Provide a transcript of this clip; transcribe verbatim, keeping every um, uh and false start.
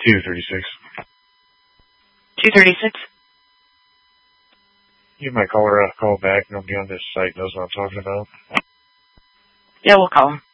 two thirty-six. two thirty-six? You might call her a call back. Nobody on this site knows what I'm talking about. Yeah, we'll call him.